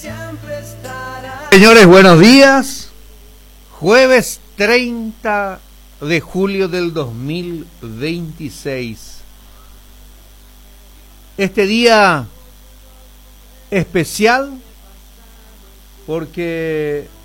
Señores, buenos días. Jueves 30 de julio del 2026. Este día especial porque